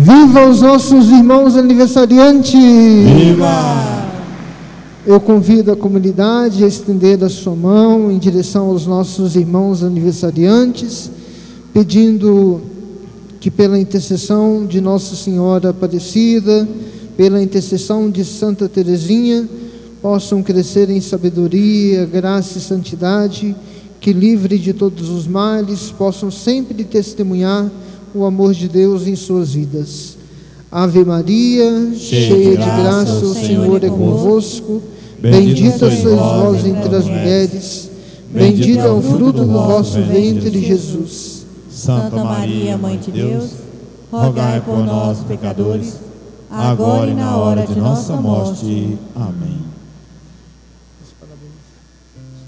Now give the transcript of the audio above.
Viva os nossos irmãos aniversariantes! Viva! Eu convido a comunidade a estender a sua mão em direção aos nossos irmãos aniversariantes, pedindo que pela intercessão de Nossa Senhora Aparecida, pela intercessão de Santa Teresinha, possam crescer em sabedoria, graça e santidade, que livre de todos os males, possam sempre testemunhar o amor de Deus em suas vidas. Ave Maria, cheia de graça, o Senhor é convosco. Bendita sois vós entre as mulheres, bendito é o fruto do vosso ventre, Jesus. Santa Maria, Mãe de Deus, rogai por nós, pecadores, agora e na hora de nossa morte. Amém.